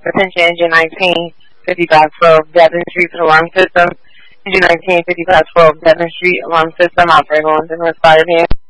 Attention, engine 19, 5512 Devon Street for the alarm system. Engine 19, 5512 Devon Street, alarm system, operator on the inspired hand.